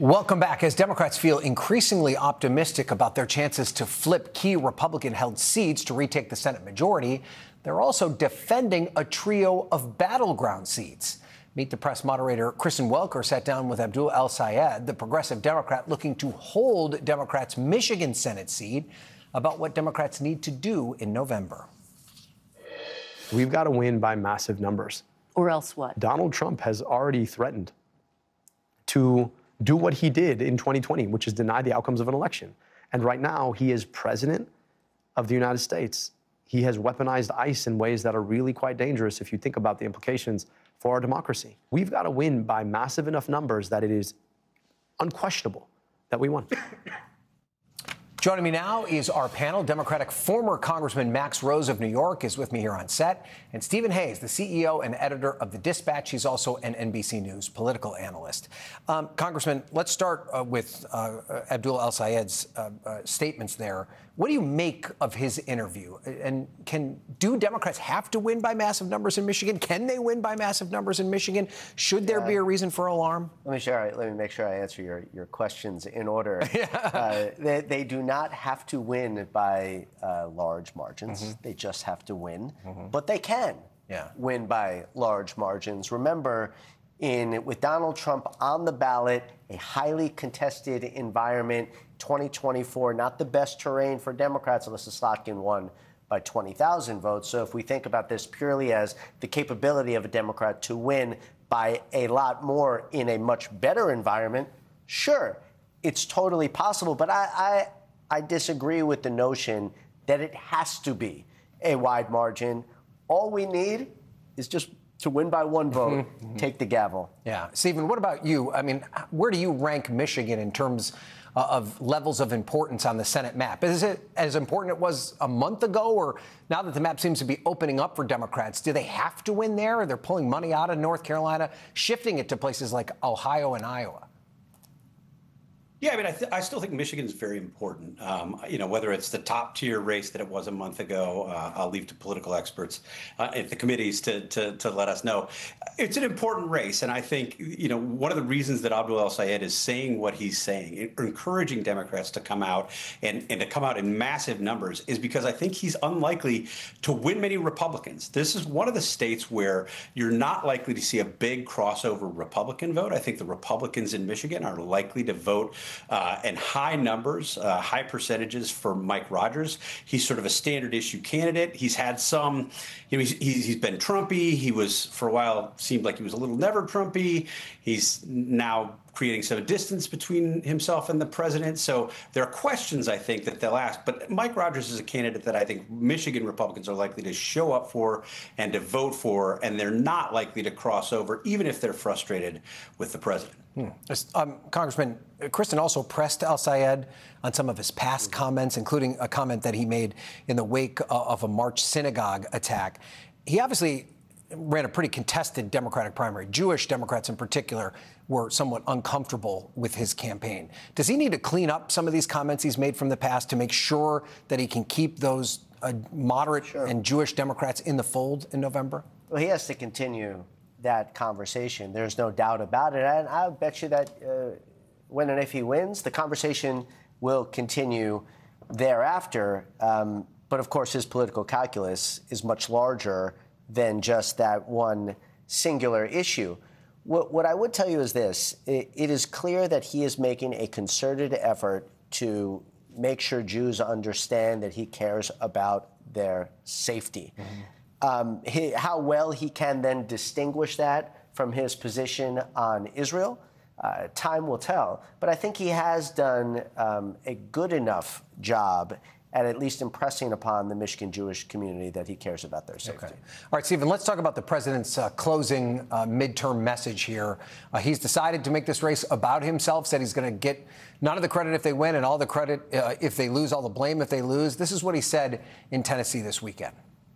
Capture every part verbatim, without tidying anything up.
Welcome back. As Democrats feel increasingly optimistic about their chances to flip key Republican-held seats to retake the Senate majority, they're also defending a trio of battleground seats. Meet the Press moderator Kristen Welker sat down with Abdul El-Sayed, the progressive Democrat looking to hold Democrats' Michigan Senate seat, about what Democrats need to do in November. We've got to win by massive numbers. Or else what? Donald Trump has already threatened to do what he did in twenty twenty, which is deny the outcomes of an election. And right now, he is president of the United States. He has weaponized ICE in ways that are really quite dangerous if you think about the implications for our democracy. We've got to win by massive enough numbers that it is unquestionable that we won. Joining me now is our panel. Democratic former Congressman Max Rose of New York is with me here on set. And Stephen Hayes, the C E O and editor of The Dispatch. He's also an N B C News political analyst. Um, Congressman, let's start uh, with uh, Abdul El-Sayed's uh, uh, statements there. What do you make of his interview? And can do Democrats have to win by massive numbers in Michigan? Can they win by massive numbers in Michigan? Should there yeah. be a reason for alarm? Let me, sure, let me make sure I answer your, your questions in order. yeah. uh, they, they do not have to win by uh, large margins. Mm-hmm. They just have to win. Mm-hmm. But they can yeah. win by large margins. Remember, in with Donald Trump on the ballot, a highly contested environment, twenty twenty-four, not the best terrain for Democrats. Alyssa Slotkin won by twenty thousand votes. So if we think about this purely as the capability of a Democrat to win by a lot more in a much better environment, sure, it's totally possible. But I, I, I disagree with the notion that it has to be a wide margin. All we need is just to win by one vote, mm-hmm. take the gavel. Yeah. Stephen, what about you? I mean, where do you rank Michigan in terms uh, of levels of importance on the Senate map? Is it as important it was a month ago, or now that the map seems to be opening up for Democrats, do they have to win there? Or they're pulling money out of North Carolina, shifting it to places like Ohio and Iowa? Yeah, I mean, I, th- I still think Michigan is very important. Um, you know, whether it's the top tier race that it was a month ago, uh, I'll leave to political experts uh, at the committees to, to to let us know. It's an important race, and I think you know one of the reasons that Abdul El-Sayed is saying what he's saying, encouraging Democrats to come out and, and to come out in massive numbers, is because I think he's unlikely to win many Republicans. This is one of the states where you're not likely to see a big crossover Republican vote. I think the Republicans in Michigan are likely to vote Uh, and high numbers, uh, high percentages for Mike Rogers. He's sort of a standard issue candidate. He's had some, you know, he's, he's been Trumpy. He was, for a while, seemed like he was a little never Trumpy. He's now creating some distance between himself and the president. So there are questions, I think, that they'll ask. But Mike Rogers is a candidate that I think Michigan Republicans are likely to show up for and to vote for, and they're not likely to cross over, even if they're frustrated with the president. Hmm. Um, Congressman, Kristen also pressed El-Sayed on some of his past comments, including a comment that he made in the wake of a March synagogue attack. He obviously ran a pretty contested Democratic primary. Jewish Democrats in particular were somewhat uncomfortable with his campaign. Does he need to clean up some of these comments he's made from the past to make sure that he can keep those uh, moderate sure. and Jewish Democrats in the fold in November? Well, he has to continue that conversation. There's no doubt about it. And I'll bet you that uh, when and if he wins, the conversation will continue thereafter. Um, but of course, his political calculus is much larger than just that one singular issue. What, what I would tell you is this. It, it is clear that he is making a concerted effort to make sure Jews understand that he cares about their safety. Mm-hmm. Um, he, how well he can then distinguish that from his position on Israel, uh, time will tell. But I think he has done um, a good enough job at at least impressing upon the Michigan Jewish community that he cares about their safety. Okay. All right, Stephen, let's talk about the president's uh, closing uh, midterm message here. Uh, he's decided to make this race about himself, said he's going to get none of the credit if they win and all the credit uh, if they lose, all the blame if they lose. This is what he said in Tennessee this weekend.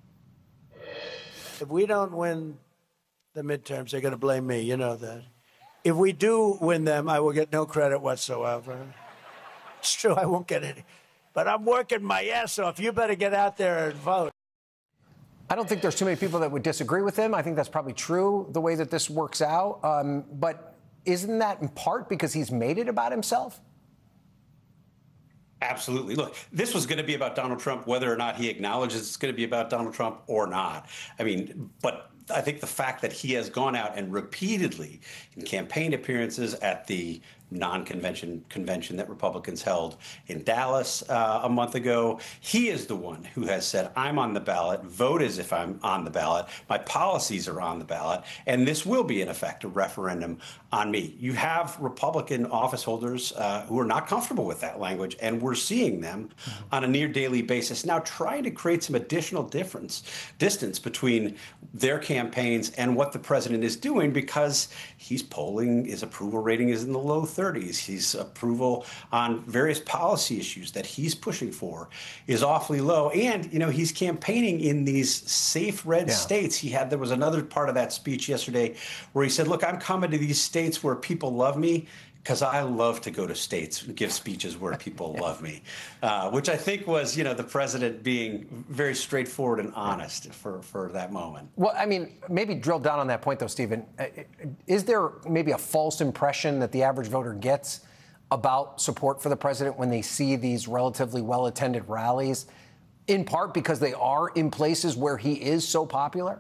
If we don't win the midterms, they're going to blame me. You know that. If we do win them, I will get no credit whatsoever. It's true, I won't get any. But I'm working my ass off. You better get out there and vote. I don't think there's too many people that would disagree with him. I think that's probably true, the way that this works out. Um, but isn't that in part because he's made it about himself? Absolutely. Look, this was going to be about Donald Trump, whether or not he acknowledges it's going to be about Donald Trump or not. I mean, but I think the fact that he has gone out and repeatedly in campaign appearances at the non-convention convention that Republicans held in Dallas uh, a month ago, he is the one who has said, I'm on the ballot, vote as if I'm on the ballot, my policies are on the ballot, and this will be, in effect, a referendum on me. You have Republican office holders uh, who are not comfortable with that language, and we're seeing them on a near daily basis now trying to create some additional difference, distance between their campaigns and what the president is doing, because he's polling, his approval rating is in the low thirties. His approval on various policy issues that he's pushing for is awfully low. And, you know, he's campaigning in these safe red yeah. states. He had, there was another part of that speech yesterday where he said, look, I'm coming to these states where people love me, because I love to go to states and give speeches where people yeah. love me, uh, which I think was, you know, the president being very straightforward and honest for, for that moment. Well, I mean, maybe drill down on that point, though, Stephen. Is there maybe a false impression that the average voter gets about support for the president when they see these relatively well-attended rallies, in part because they are in places where he is so popular?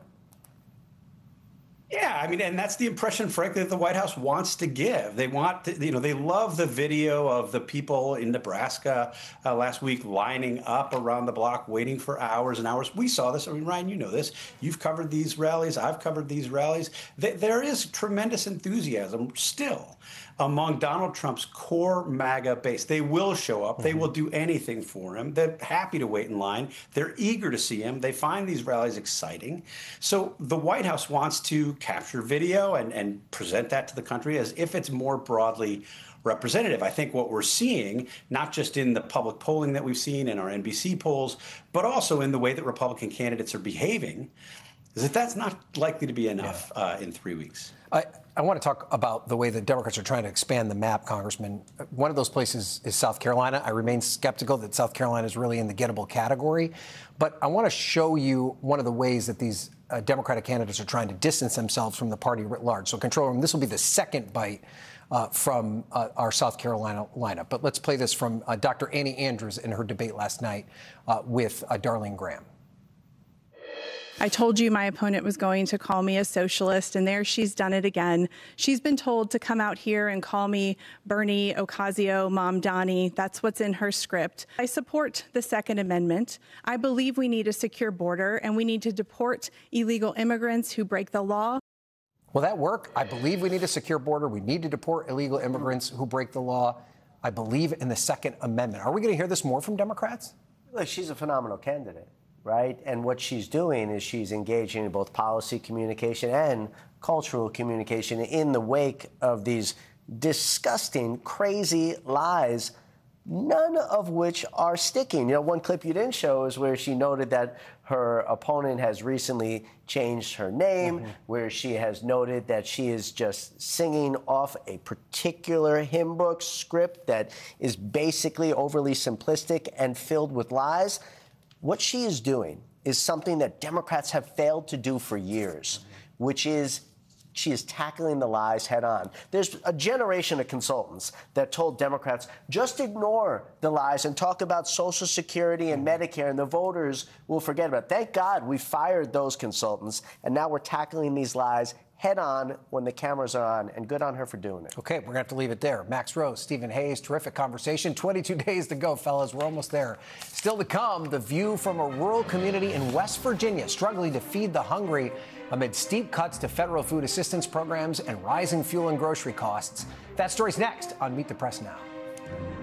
Yeah, I mean, and that's the impression, frankly, that the White House wants to give. They want, to, you know, they love the video of the people in Nebraska uh, last week lining up around the block, waiting for hours and hours. We saw this. I mean, Ryan, you know this. You've covered these rallies. I've covered these rallies. Th- there is tremendous enthusiasm still among Donald Trump's core MAGA base. They will show up. Mm-hmm. They will do anything for him. They're happy to wait in line. They're eager to see him. They find these rallies exciting. So the White House wants to capture video and, and present that to the country as if it's more broadly representative. I think what we're seeing, not just in the public polling that we've seen in our N B C polls, but also in the way that Republican candidates are behaving, is that that's not likely to be enough yeah. uh, in three weeks. I, I want to talk about the way the Democrats are trying to expand the map, Congressman. One of those places is South Carolina. I remain skeptical that South Carolina is really in the gettable category. But I want to show you one of the ways that these uh, Democratic candidates are trying to distance themselves from the party writ large. So, Control Room, this will be the second bite uh, from uh, our South Carolina lineup. But let's play this from uh, Doctor Annie Andrews in her debate last night uh, with uh, Darlene Graham. I told you my opponent was going to call me a socialist, and there she's done it again. She's been told to come out here and call me Bernie Ocasio, Mom Donnie. That's what's in her script. I support the Second Amendment. I believe we need a secure border, and we need to deport illegal immigrants who break the law. Will that work? I believe we need a secure border. We need to deport illegal immigrants who break the law. I believe in the Second Amendment. Are we going to hear this more from Democrats? Look, she's a phenomenal candidate. Right? And what she's doing is she's engaging in both policy communication and cultural communication in the wake of these disgusting, crazy lies, none of which are sticking. You know, one clip you didn't show is where she noted that her opponent has recently changed her name, mm-hmm. where she has noted that she is just singing off a particular hymn book script that is basically overly simplistic and filled with lies. What she is doing is something that Democrats have failed to do for years, which is she is tackling the lies head on. There's a generation of consultants that told Democrats, just ignore the lies and talk about Social Security and Medicare, and the voters will forget about it. Thank God we fired those consultants, and now we're tackling these lies head on when the cameras are on, and good on her for doing it. Okay, we're going to have to leave it there. Max Rose, Stephen Hayes, terrific conversation. twenty-two days to go, fellas. We're almost there. Still to come, the view from a rural community in West Virginia struggling to feed the hungry amid steep cuts to federal food assistance programs and rising fuel and grocery costs. That story's next on Meet the Press Now.